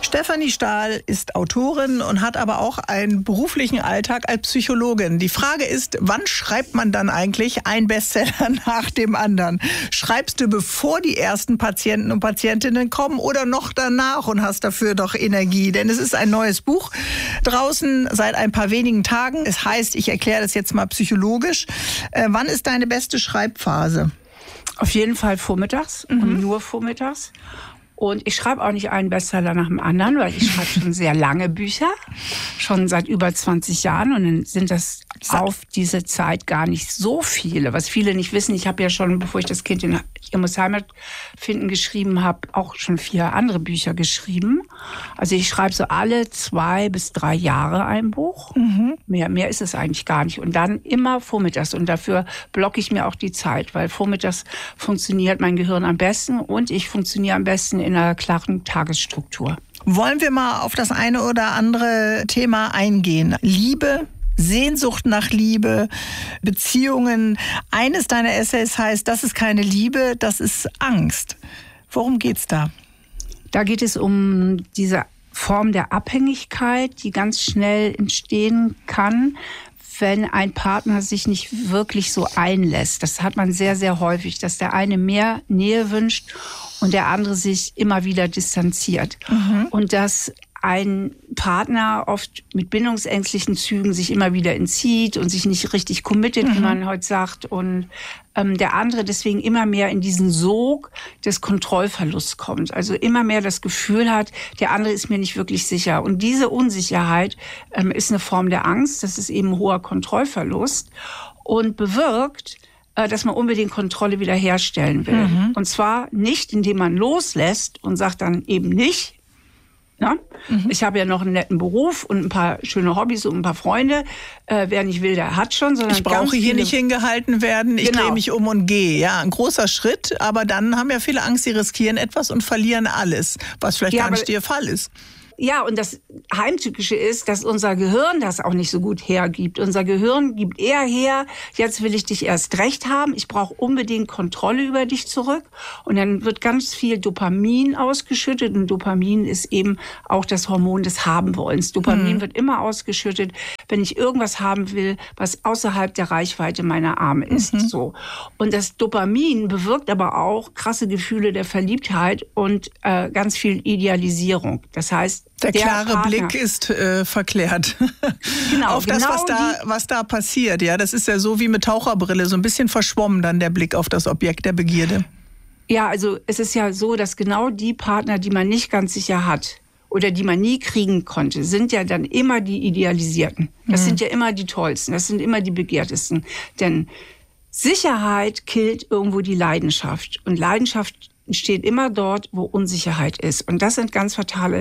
Stefanie Stahl ist Autorin und hat aber auch einen beruflichen Alltag als Psychologin. Die Frage ist, wann schreibt man dann eigentlich einen Bestseller nach dem anderen? Schreibst du, bevor die ersten Patienten und Patientinnen kommen oder noch danach und hast dafür doch Energie? Denn es ist ein neues Buch draußen seit ein paar wenigen Tagen. Es heißt, ich erkläre das jetzt mal psychologisch. Wann ist deine beste Schreibphase? Auf jeden Fall vormittags und nur vormittags. Und ich schreibe auch nicht einen Bestseller nach dem anderen, weil ich schreibe schon sehr lange Bücher, schon seit über 20 Jahren. Und dann sind das auf diese Zeit gar nicht so viele. Was viele nicht wissen, ich habe ja schon, bevor ich das Kind in Ihr muss Heimat finden geschrieben habe, auch schon 4 andere Bücher geschrieben. Also ich schreibe so alle 2 bis 3 Jahre ein Buch. Mehr ist es eigentlich gar nicht. Und dann immer vormittags. Und dafür blocke ich mir auch die Zeit, weil vormittags funktioniert mein Gehirn am besten und ich funktioniere am besten in einer klaren Tagesstruktur. Wollen wir mal auf das eine oder andere Thema eingehen? Liebe, Sehnsucht nach Liebe, Beziehungen. Eines deiner Essays heißt, das ist keine Liebe, das ist Angst. Worum geht's da? Da geht es um diese Form der Abhängigkeit, die ganz schnell entstehen kann, wenn ein Partner sich nicht wirklich so einlässt. Das hat man sehr, sehr häufig, dass der eine mehr Nähe wünscht und der andere sich immer wieder distanziert. Und dass ein Partner oft mit bindungsängstlichen Zügen sich immer wieder entzieht und sich nicht richtig committet, wie man heute sagt. Und der andere deswegen immer mehr in diesen Sog des Kontrollverlusts kommt. Also immer mehr das Gefühl hat, der andere ist mir nicht wirklich sicher. Und diese Unsicherheit ist eine Form der Angst. Das ist eben hoher Kontrollverlust und bewirkt, dass man unbedingt Kontrolle wiederherstellen will. Und zwar nicht, indem man loslässt und sagt dann eben nicht, na? Ich habe ja noch einen netten Beruf und ein paar schöne Hobbys und ein paar Freunde. Wer nicht will, der hat schon. Sondern ich brauche hier nicht hingehalten werden, ich drehe mich um und gehe. Ja, ein großer Schritt, aber dann haben ja viele Angst, sie riskieren etwas und verlieren alles, was vielleicht gar nicht ihr Fall ist. Ja, und das Heimtückische ist, dass unser Gehirn das auch nicht so gut hergibt. Unser Gehirn gibt eher her, jetzt will ich dich erst recht haben, ich brauche unbedingt Kontrolle über dich zurück. Und dann wird ganz viel Dopamin ausgeschüttet. Und Dopamin ist eben auch das Hormon des Habenwollens. Dopamin wird immer ausgeschüttet, wenn ich irgendwas haben will, was außerhalb der Reichweite meiner Arme ist. So. Und das Dopamin bewirkt aber auch krasse Gefühle der Verliebtheit und ganz viel Idealisierung. Das heißt, der klare Partner. Blick ist verklärt. Genau, auf das, was da passiert. Ja, das ist ja so wie mit Taucherbrille, so ein bisschen verschwommen dann der Blick auf das Objekt der Begierde. Ja, also es ist ja so, dass genau die Partner, die man nicht ganz sicher hat oder die man nie kriegen konnte, sind ja dann immer die Idealisierten. Das sind ja immer die Tollsten, das sind immer die Begehrtesten. Denn Sicherheit killt irgendwo die Leidenschaft. Und Leidenschaft entsteht immer dort, wo Unsicherheit ist. Und das sind ganz fatale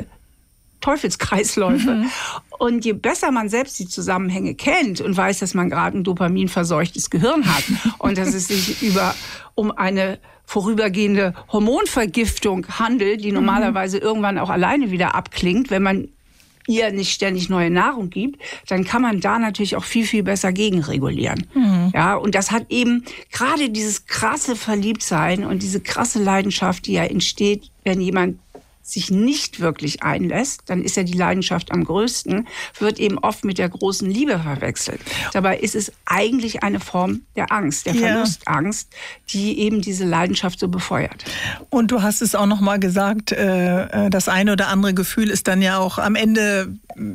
Teufelskreisläufe. Und je besser man selbst die Zusammenhänge kennt und weiß, dass man gerade ein dopaminverseuchtes Gehirn hat und dass es sich um eine vorübergehende Hormonvergiftung handelt, die normalerweise irgendwann auch alleine wieder abklingt, wenn man ihr nicht ständig neue Nahrung gibt, dann kann man da natürlich auch viel, viel besser gegenregulieren. Ja, und das hat eben gerade dieses krasse Verliebtsein und diese krasse Leidenschaft, die ja entsteht, wenn jemand sich nicht wirklich einlässt, dann ist ja die Leidenschaft am größten, wird eben oft mit der großen Liebe verwechselt. Dabei ist es eigentlich eine Form der Angst, der Verlustangst, die eben diese Leidenschaft so befeuert. Und du hast es auch noch mal gesagt, das eine oder andere Gefühl ist dann ja auch am Ende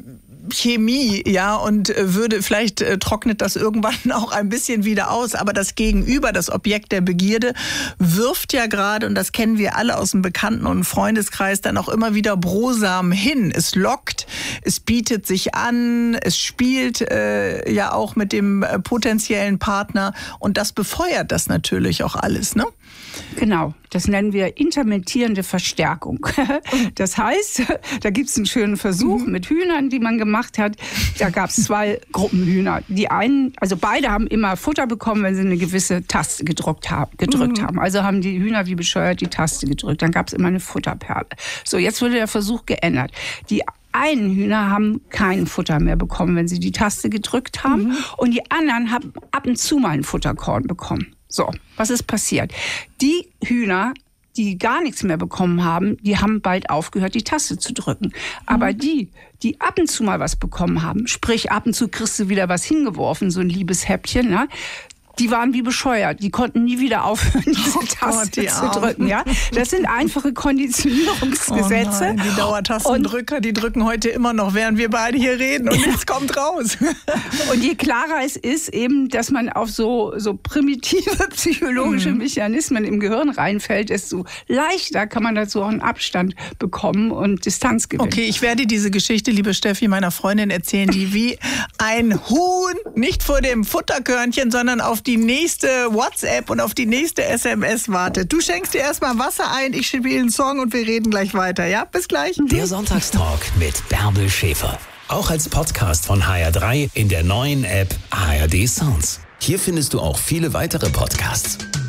Chemie, ja, und vielleicht trocknet das irgendwann auch ein bisschen wieder aus, aber das Gegenüber, das Objekt der Begierde, wirft ja gerade, und das kennen wir alle aus dem Bekannten- und Freundeskreis, dann auch immer wieder Brosamen hin. Es lockt, es bietet sich an, es spielt ja auch mit dem potenziellen Partner und das befeuert das natürlich auch alles, ne? Genau, das nennen wir intermittierende Verstärkung. Das heißt, da gibt es einen schönen Versuch mit Hühnern, die man gemacht hat. Da gab es 2 Gruppen Hühner. Die einen, also beide haben immer Futter bekommen, wenn sie eine gewisse Taste gedrückt haben. Also haben die Hühner wie bescheuert die Taste gedrückt. Dann gab es immer eine Futterperle. So, jetzt wurde der Versuch geändert. Die einen Hühner haben kein Futter mehr bekommen, wenn sie die Taste gedrückt haben. Und die anderen haben ab und zu mal ein Futterkorn bekommen. So, was ist passiert? Die Hühner, die gar nichts mehr bekommen haben, die haben bald aufgehört, die Taste zu drücken. Aber die ab und zu mal was bekommen haben, sprich ab und zu kriegst du wieder was hingeworfen, so ein liebes Häppchen, ne? Die waren wie bescheuert. Die konnten nie wieder aufhören, diese Taste zu drücken. Ja? Das sind einfache Konditionierungsgesetze. Die Dauertastendrücker, die drücken heute immer noch, während wir beide hier reden und nichts kommt raus. Und je klarer es ist eben, dass man auf so primitive psychologische Mechanismen im Gehirn reinfällt, desto leichter kann man dazu auch einen Abstand bekommen und Distanz gewinnen. Okay, ich werde diese Geschichte, liebe Steffi, meiner Freundin erzählen, die wie ein Huhn nicht vor dem Futterkörnchen, sondern auf die nächste WhatsApp und auf die nächste SMS wartet. Du schenkst dir erstmal Wasser ein, ich spiele einen Song und wir reden gleich weiter. Ja, bis gleich. Der Sonntagstalk mit Bärbel Schäfer. Auch als Podcast von HR3 in der neuen App ARD Sounds. Hier findest du auch viele weitere Podcasts.